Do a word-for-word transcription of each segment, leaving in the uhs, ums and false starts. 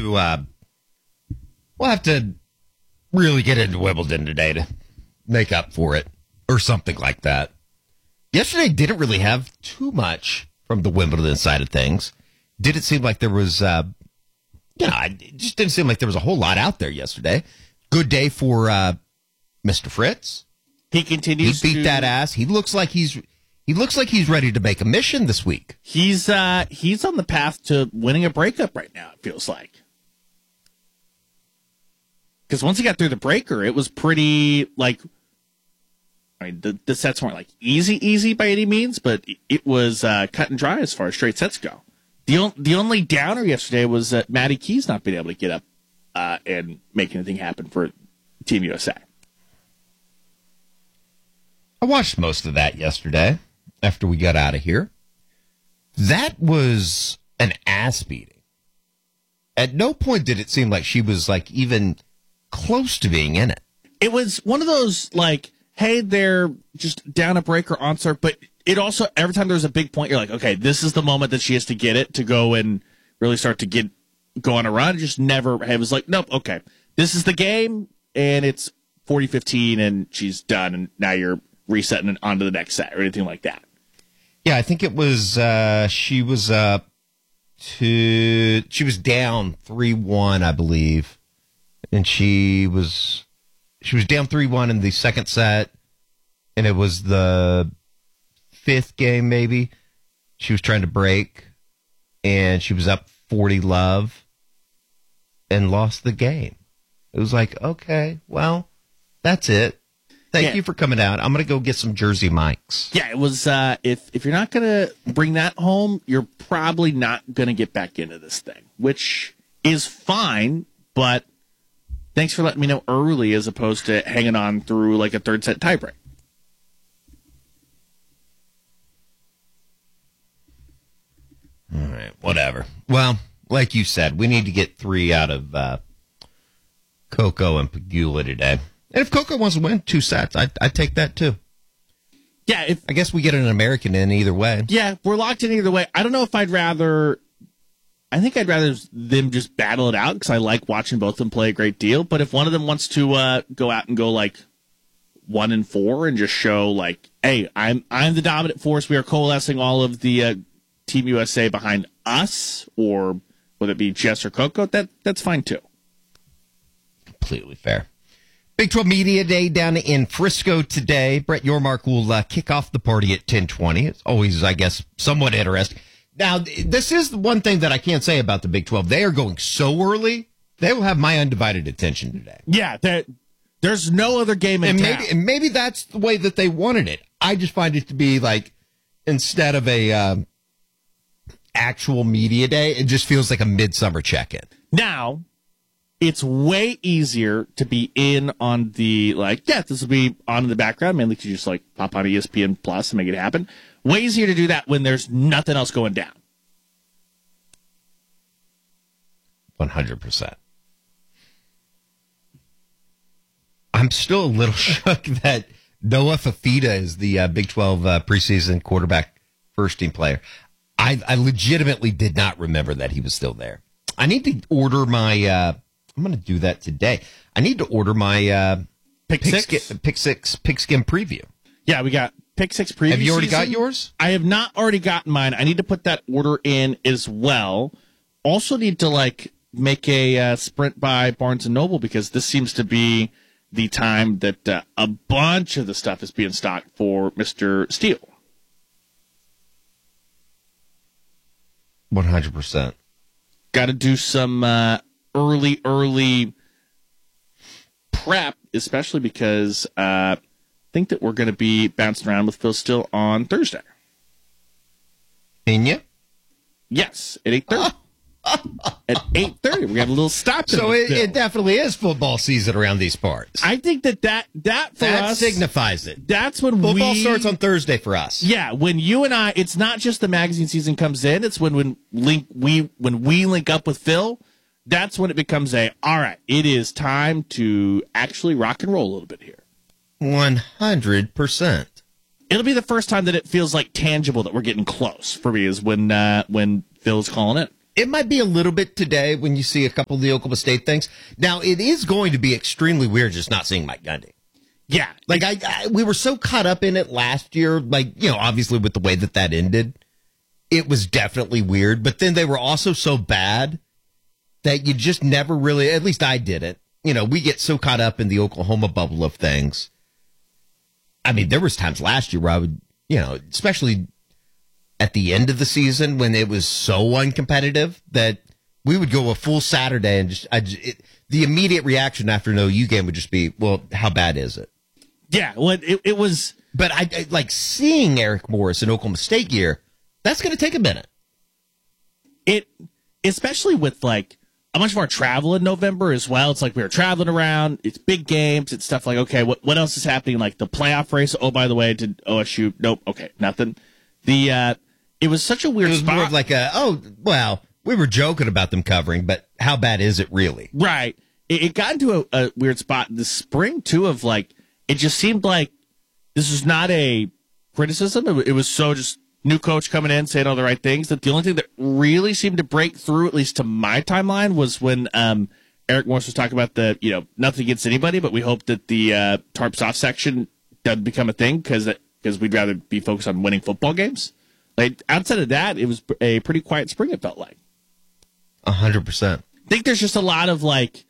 to uh, we'll have to really get into Wimbledon today to make up for it, or something like that. Yesterday didn't really have too much from the Wimbledon side of things. Didn't seem like there was, uh, you know, it just didn't seem like there was a whole lot out there yesterday. Good day for uh, Mister Fritz. He continues. He beat to, that ass. He looks like he's he looks like he's ready to make a mission this week. He's uh, he's on the path to winning a breakup right now. It feels like, because once he got through the breaker, it was pretty like. I mean, the, the sets weren't like easy, easy by any means, but it was uh, cut and dry as far as straight sets go. The on, the only downer yesterday was that Maddie Keys not being able to get up uh, and make anything happen for Team U S A. I watched most of that yesterday after we got out of here. That was an ass beating. At no point did it seem like she was like even close to being in it. It was one of those like, hey, they're just down a breaker on serve, but it also, every time there's a big point, you're like, okay, this is the moment that she has to get it to go and really start to get go on a run. It just never, it was like, nope, okay, this is the game, and it's forty fifteen, and she's done, and now you're resetting it onto the next set or anything like that. Yeah, I think it was, uh, she was up to, she was down three one, I believe, and she was, she was down three one in the second set, and it was the fifth game, maybe. She was trying to break, and she was up forty love and lost the game. It was like, okay, well, that's it. Thank yeah. you for coming out. I'm going to go get some Jersey Mikes. Yeah, it was, uh, if, if you're not going to bring that home, you're probably not going to get back into this thing, which is fine, but thanks for letting me know early as opposed to hanging on through like a third set tiebreak. All right, whatever. Well, like you said, we need to get three out of uh, Coco and Pegula today. And if Coco wants to win two sets, I'd, I'd take that too. Yeah, if I guess we get an American in either way. Yeah, we're locked in either way. I don't know if I'd rather... I think I'd rather them just battle it out because I like watching both of them play a great deal. But if one of them wants to uh, go out and go like one and four and just show like, hey, I'm I'm the dominant force. We are coalescing all of the uh, Team U S A behind us, or whether it be Jess or Coco, that that's fine too. Completely fair. Big twelve Media Day down in Frisco today. Brett Yormark will uh, kick off the party at ten twenty. It's always, I guess, somewhat interesting. Now, this is the one thing that I can't say about the Big twelve. They are going so early, they will have my undivided attention today. Yeah, there's no other game in and town. Maybe, and maybe that's the way that they wanted it. I just find it to be like, instead of a uh, actual media day, it just feels like a midsummer check-in. Now, it's way easier to be in on the, like, yeah, this will be on in the background, mainly because you just, like, pop on E S P N Plus and make it happen. Way easier to do that when there's nothing else going down. one hundred percent. I'm still a little shook that Noah Fafita is the uh, Big twelve uh, preseason quarterback first team player. I, I legitimately did not remember that he was still there. I need to order my, uh, I'm going to do that today. I need to order my uh, Pick Pick Six? Skin, Pick Six Pigskin preview. Yeah, we got Pick Six preview. Have you already season. got yours? I have not already gotten mine. I need to put that order in as well. Also need to like make a uh, sprint by Barnes and Noble because this seems to be the time that uh, a bunch of the stuff is being stocked for Mister Steele. one hundred percent. Got to do some uh, early, early prep, especially because uh, I think that we're going to be bouncing around with Phil Steele on Thursday. In you? Yes, at eight thirty. At eight thirty, we have a little stop. So it, it definitely is football season around these parts. I think that that, that for that us signifies it. That's when football we, starts on Thursday for us. Yeah, when you and I, it's not just the magazine season comes in. It's when when link we when we link up with Phil. That's when it becomes a all right. It is time to actually rock and roll a little bit here. One hundred percent. It'll be the first time that it feels like tangible that we're getting close for me is when uh, when Phil's calling it. It might be a little bit today when you see a couple of the Oklahoma State things. Now, it is going to be extremely weird just not seeing Mike Gundy. Yeah. Like, I, I we were so caught up in it last year, like, you know, obviously with the way that that ended, it was definitely weird. But then they were also so bad that you just never really, at least I didn't. You know, we get so caught up in the Oklahoma bubble of things. I mean, there was times last year where I would, you know, especially at the end of the season when it was so uncompetitive that we would go a full Saturday and just, I, it, the immediate reaction after an O U game would just be, well, how bad is it? Yeah, well, it, it was. But I, I like seeing Eric Morris in Oklahoma State gear. That's going to take a minute. It, especially with like a bunch of our travel in November as well. It's like we were traveling around. It's big games. It's stuff like, okay, what what else is happening? Like the playoff race. Oh, by the way, did O S U? Nope. Okay, nothing. The uh, it was such a weird. It was spot. more of like a, oh, well, we were joking about them covering, but how bad is it really? Right. It, it got into a, a weird spot in the spring too. Of like, it just seemed like this was not a criticism. It, it was so just new coach coming in saying all the right things. That the only thing that really seemed to break through, at least to my timeline, was when um, Eric Morris was talking about the, you know, nothing against anybody, but we hope that the uh, tarp soft section doesn't become a thing because because we'd rather be focused on winning football games. Like outside of that, it was a pretty quiet spring. It felt like a hundred percent. I think there's just a lot of like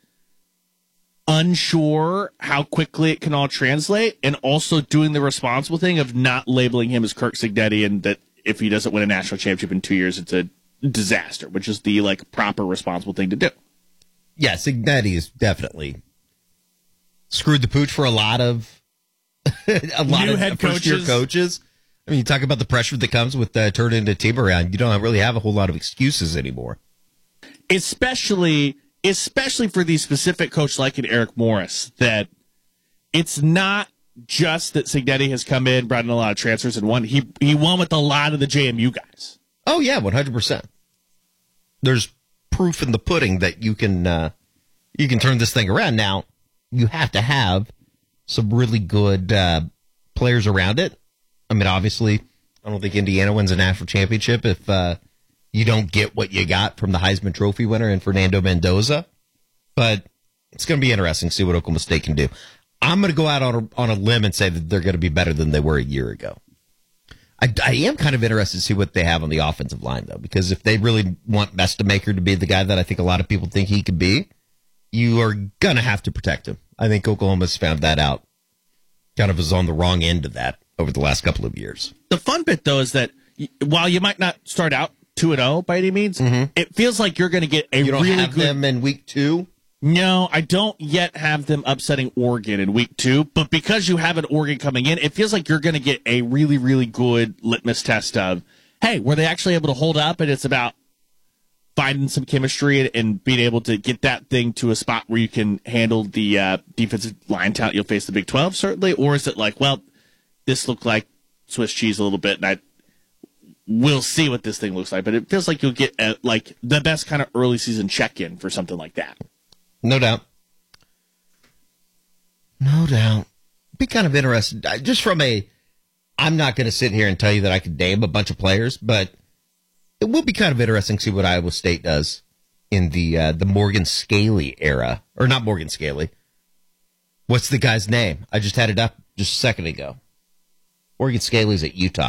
unsure how quickly it can all translate, and also doing the responsible thing of not labeling him as Kirk Cignetti, and that if he doesn't win a national championship in two years, it's a disaster, which is the like proper responsible thing to do. Yeah, Cignetti is definitely screwed the pooch for a lot of a lot New of head first year coaches. coaches. I mean, you talk about the pressure that comes with uh, turning into a team around. You don't really have a whole lot of excuses anymore. Especially, especially for these specific coach like an Eric Morris, that it's not just that Cignetti has come in, brought in a lot of transfers, and won. He he won with a lot of the J M U guys. Oh yeah, one hundred percent. There's proof in the pudding that you can uh, you can turn this thing around. Now you have to have some really good uh, players around it. I mean, obviously, I don't think Indiana wins a national championship if uh, you don't get what you got from the Heisman Trophy winner in Fernando Mendoza. But it's going to be interesting to see what Oklahoma State can do. I'm going to go out on a, on a limb and say that they're going to be better than they were a year ago. I, I am kind of interested to see what they have on the offensive line, though, because if they really want Mestamaker to be the guy that I think a lot of people think he could be, you are going to have to protect him. I think Oklahoma's found that out. Kind of is on the wrong end of that over the last couple of years. The fun bit, though, is that y- while you might not start out two and oh by any means, Mhm. it feels like you're going to get a You don't really have good. them in week two? No, I don't yet have them upsetting Oregon in week two, but because you have an Oregon coming in, it feels like you're going to get a really, really good litmus test of, hey, were they actually able to hold up? And it's about finding some chemistry and, and being able to get that thing to a spot where you can handle the uh, defensive line talent you'll face the Big twelve, certainly. Or is it like, well, this looked like Swiss cheese a little bit, and I we'll see what this thing looks like. But it feels like you'll get a, like the best kind of early season check-in for something like that. No doubt. No doubt. Be kind of interested. Just from a, I'm not going to sit here and tell you that I could name a bunch of players, but it will be kind of interesting to see what Iowa State does in the uh, the Morgan Scaley era. Or not Morgan Scaley. What's the guy's name? I just had it up just a second ago. Morgan Scaley's at Utah.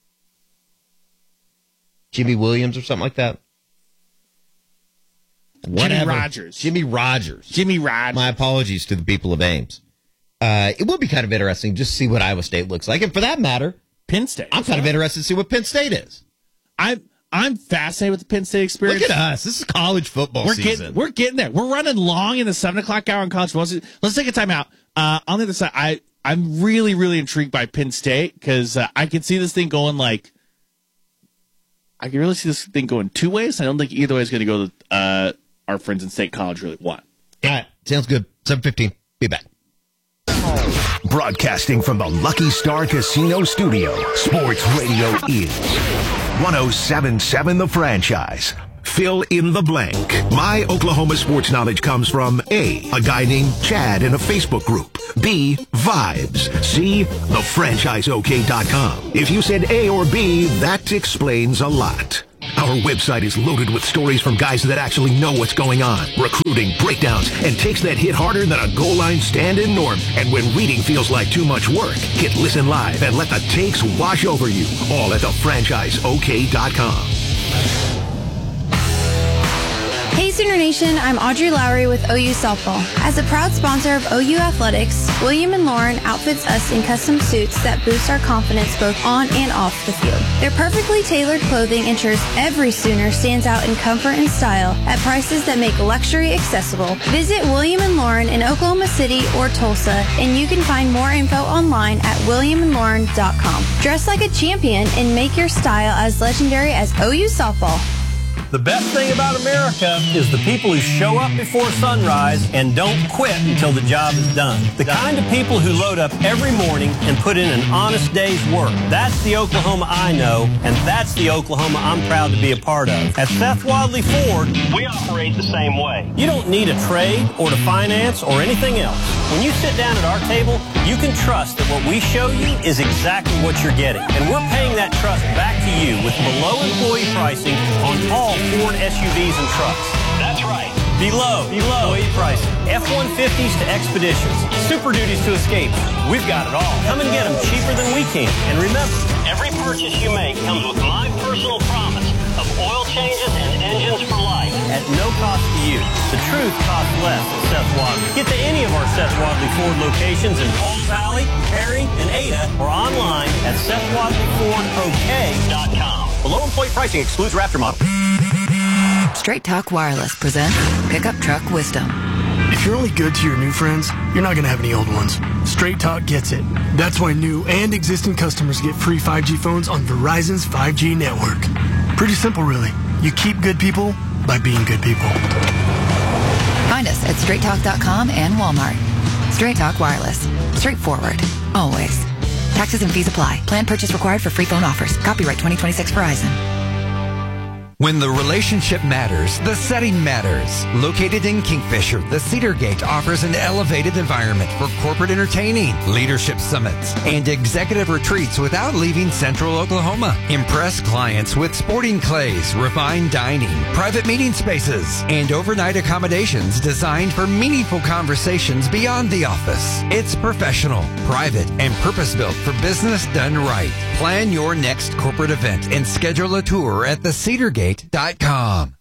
Jimmy Williams or something like that. Whatever. Jimmy Rogers. Jimmy Rogers. Jimmy Rogers. My apologies to the people of Ames. Uh, it will be kind of interesting just to see what Iowa State looks like. And for that matter, Penn State. I'm kind of interested to see what Penn State is. I'm I'm fascinated with the Penn State experience. Look at us. This is college football We're season. getting we're getting there. We're running long in the seven o'clock hour in college football. Let's take a time out. Uh, on the other side, I I'm really really intrigued by Penn State because uh, I can see this thing going like I can really see this thing going two ways. I don't think either way is going to go. Uh, our friends in State College really want. All right. Sounds good. seven fifteen. Be back. Broadcasting from the Lucky Star Casino Studio, Sports Radio is one oh seven point seven The Franchise. Fill in the blank. My Oklahoma sports knowledge comes from A, a guy named Chad in a Facebook group. B, vibes. C, the franchise O K dot com. If you said A or B, that explains a lot. Our website is loaded with stories from guys that actually know what's going on, recruiting, breakdowns, and takes that hit harder than a goal line stand-in norm. And when reading feels like too much work, hit listen live and let the takes wash over you. All at the franchise O K dot com. Hey Sooner Nation, I'm Audrey Lowry with O U Softball. As a proud sponsor of O U Athletics, William and Lauren outfits us in custom suits that boost our confidence both on and off the field. Their perfectly tailored clothing ensures every Sooner stands out in comfort and style at prices that make luxury accessible. Visit William and Lauren in Oklahoma City or Tulsa, and you can find more info online at william and lauren dot com. Dress like a champion and make your style as legendary as O U Softball. The best thing about America is the people who show up before sunrise and don't quit until the job is done. The kind of people who load up every morning and put in an honest day's work. That's the Oklahoma I know, and that's the Oklahoma I'm proud to be a part of. At Seth Wadley Ford, we operate the same way. You don't need a trade or to finance or anything else. When you sit down at our table, you can trust that what we show you is exactly what you're getting. And we're paying that trust back to you with below employee pricing on all Ford S U Vs and trucks. That's right. Below. Below. Employee pricing. F one fifties to Expeditions. Super Duties to Escape. We've got it all. Come and get them cheaper than we can. And remember, every purchase you make comes with my personal promise of oil changes and engines for life. At no cost to you. The truth costs less at Seth Wadley. Get to any of our Seth Wadley Ford locations in Pauls Valley, Perry, and Ada, or online at Seth Wadley Ford O K dot com. Below employee pricing excludes Raptor model. Straight Talk Wireless presents Pickup Truck Wisdom. If you're only good to your new friends, you're not going to have any old ones. Straight Talk gets it. That's why new and existing customers get free five G phones on Verizon's five G network. Pretty simple, really. You keep good people by being good people. Find us at straight talk dot com and Walmart. Straight Talk Wireless. Straightforward. Always. Taxes and fees apply. Plan purchase required for free phone offers. Copyright twenty twenty-six Verizon. When the relationship matters, the setting matters. Located in Kingfisher, the Cedar Gate offers an elevated environment for corporate entertaining, leadership summits, and executive retreats without leaving Central Oklahoma. Impress clients with sporting clays, refined dining, private meeting spaces, and overnight accommodations designed for meaningful conversations beyond the office. It's professional, private, and purpose-built for business done right. Plan your next corporate event and schedule a tour at the cedar gate dot com.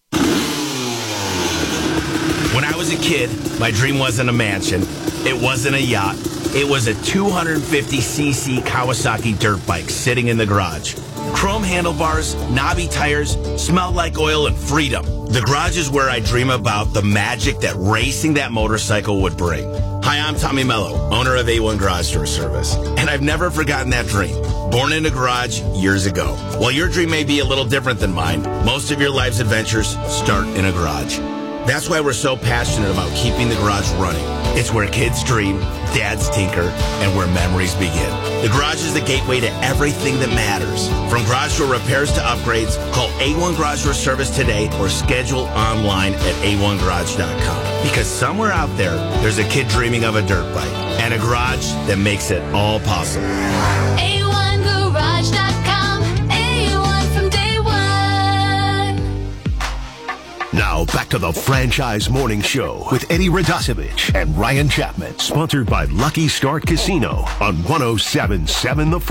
When I was a kid, my dream wasn't a mansion. It wasn't a yacht. It was a two hundred fifty c c Kawasaki dirt bike sitting in the garage. Chrome handlebars, knobby tires, smelled like oil and freedom. The garage is where I dream about the magic that racing that motorcycle would bring. Hi, I'm Tommy Mello, owner of A one Garage Door Service, and I've never forgotten that dream. Born in a garage years ago. While your dream may be a little different than mine, most of your life's adventures start in a garage. That's why we're so passionate about keeping the garage running. It's where kids dream, dads tinker, and where memories begin. The garage is the gateway to everything that matters. From garage door repairs to upgrades, call A one Garage Door Service today or schedule online at A one garage dot com. Because somewhere out there, there's a kid dreaming of a dirt bike and a garage that makes it all possible. A one garage dot com. A one from day one. Now back to the Franchise Morning Show with Eddie Radosevich and Ryan Chapman. Sponsored by Lucky Start Casino on one oh seven point seven The